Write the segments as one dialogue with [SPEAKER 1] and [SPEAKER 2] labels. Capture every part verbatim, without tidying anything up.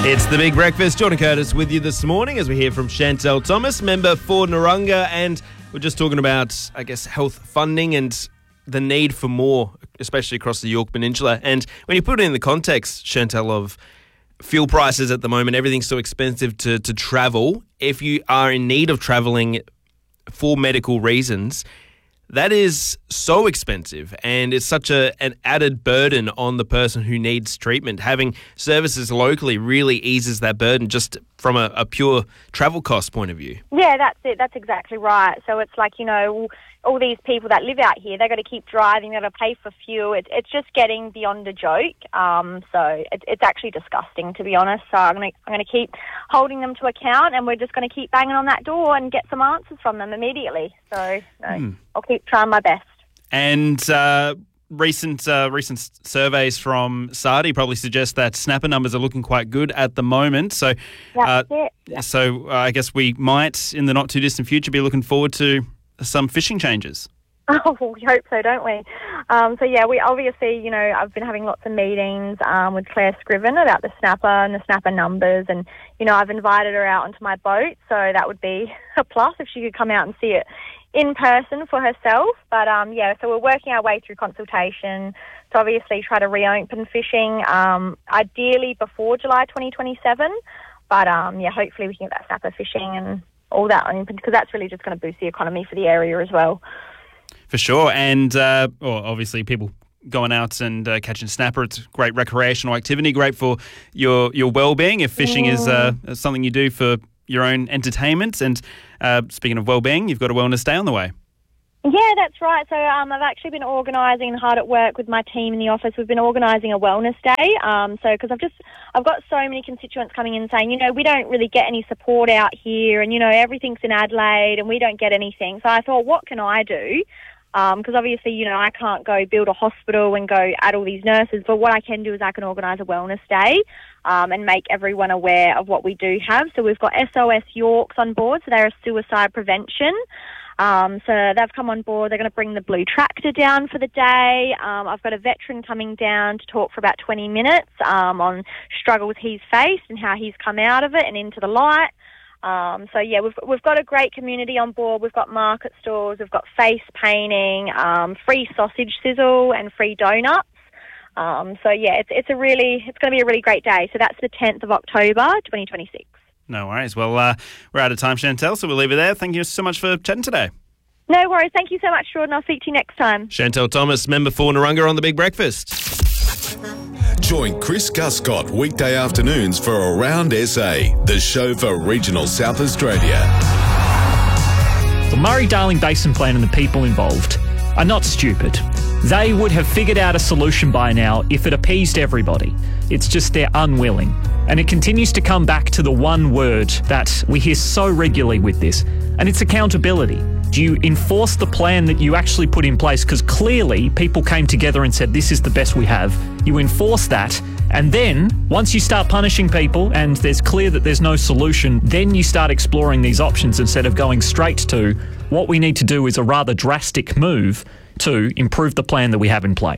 [SPEAKER 1] It's the Big Breakfast. Jordan Curtis with you this morning as we hear from Chantel Thomas, member for Narunga, and we're just talking about, I guess, health funding and the need for more, especially across the Yorke Peninsula. And when you put it in the context, Chantel, of fuel prices at the moment, everything's so expensive to, to travel. If you are in need of travelling for medical reasons, that is so expensive, and it's such a an added burden on the person who needs treatment. Having services locally really eases that burden just from a, a pure travel cost point of view.
[SPEAKER 2] Yeah, that's it. That's exactly right. So it's like, you know, all these people that live out here, they've got to keep driving, they've got to pay for fuel. It, it's just getting beyond a joke. Um, so it, it's actually disgusting, to be honest. So I'm going to I'm going to keep holding them to account, and we're just going to keep banging on that door and get some answers from them immediately. So no, mm. I'll keep trying my best.
[SPEAKER 3] And uh, recent uh, recent surveys from Sardi probably suggest that snapper numbers are looking quite good at the moment. So,
[SPEAKER 2] That's
[SPEAKER 3] uh,
[SPEAKER 2] it. Yeah.
[SPEAKER 3] so uh, I guess we might, in the not too distant future, be looking forward to some fishing changes.
[SPEAKER 2] Oh, we hope so, don't we? Um, so, yeah, we obviously, you know, I've been having lots of meetings um, with Claire Scriven about the snapper and the snapper numbers, and, you know, I've invited her out onto my boat, so that would be a plus if she could come out and see it in person for herself. But, um, yeah, so we're working our way through consultation to obviously try to reopen fishing, um, ideally before July twenty twenty-seven. But, um, yeah, hopefully we can get that snapper fishing and all that open, because that's really just going to boost the economy for the area as well.
[SPEAKER 3] For sure. And uh, well, obviously people going out and uh, catching snapper, it's great recreational activity, great for your, your well-being if fishing mm. is uh, something you do for your own entertainment. And uh, speaking of well-being, you've got a wellness day on the way.
[SPEAKER 2] Yeah, that's right. So um, I've actually been organising hard at work with my team in the office. We've been organising a wellness day. Um, so because I've just I've got so many constituents coming in saying, you know, we don't really get any support out here, and you know everything's in Adelaide, and we don't get anything. So I thought, what can I do? Because um, obviously, you know, I can't go build a hospital and go add all these nurses. But what I can do is I can organise a wellness day um, and make everyone aware of what we do have. So we've got S O S Yorks on board. So they're a suicide prevention. Um, so they've come on board. They're going to bring the blue tractor down for the day. Um, I've got a veteran coming down to talk for about twenty minutes um, on struggles he's faced and how he's come out of it and into the light. Um, so, yeah, we've we've got a great community on board. We've got market stalls. We've got face painting, um, free sausage sizzle and free donuts. Um, so, yeah, it's it's a really it's going to be a really great day. So that's the tenth of October, twenty twenty-six.
[SPEAKER 3] No worries. Well, uh, we're out of time, Chantel, so we'll leave it there. Thank you so much for chatting today.
[SPEAKER 2] No worries. Thank you so much, Jordan. I'll speak to you next time.
[SPEAKER 1] Chantel Thomas, member for Narunga on the Big Breakfast.
[SPEAKER 4] Join Chris Guscott weekday afternoons for Around S A, the show for regional South Australia.
[SPEAKER 5] The Murray-Darling Basin Plan and the people involved are not stupid. They would have figured out a solution by now if it appeased everybody. It's just they're unwilling. And it continues to come back to the one word that we hear so regularly with this, and it's accountability. Do you enforce the plan that you actually put in place? Because clearly people came together and said, this is the best we have. You enforce that, and then once you start punishing people and there's clear that there's no solution, then you start exploring these options instead of going straight to what we need to do is a rather drastic move to improve the plan that we have in play.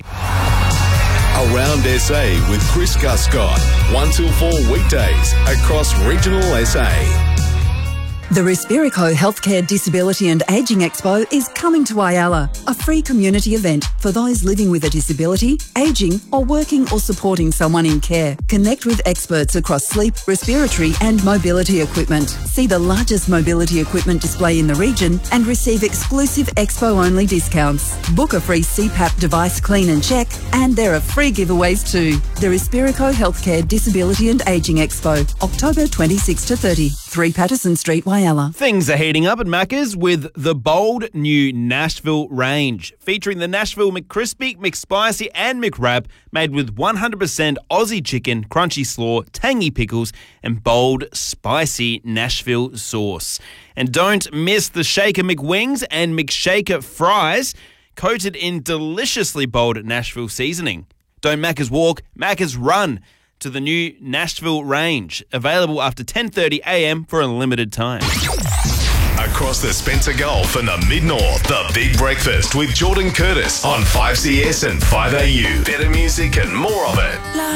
[SPEAKER 4] Around S A with Chris Guscott, one till four weekdays across regional S A.
[SPEAKER 6] The Respirico Healthcare Disability and Ageing Expo is coming to Whyalla, a free community event for those living with a disability, ageing or working or supporting someone in care. Connect with experts across sleep, respiratory and mobility equipment. See the largest mobility equipment display in the region and receive exclusive expo-only discounts. Book a free C PAP device clean and check, and there are free giveaways too. The Respirico Healthcare Disability and Ageing Expo, October twenty-sixth to thirtieth, three Patterson Street, Whyalla.
[SPEAKER 1] Things are heating up at Macca's with the bold new Nashville range, featuring the Nashville McCrispy, McSpicy and McWrap, made with one hundred percent Aussie chicken, crunchy slaw, tangy pickles and bold, spicy Nashville sauce. And don't miss the Shaker McWings and McShaker fries, coated in deliciously bold Nashville seasoning. Don't Macca's walk, Macca's run to the new Nashville range, available after ten thirty a m for a limited time.
[SPEAKER 4] Across the Spencer Gulf and the Mid-North, the Big Breakfast with Jordan Curtis on five C S and five A U. Better music and more of it.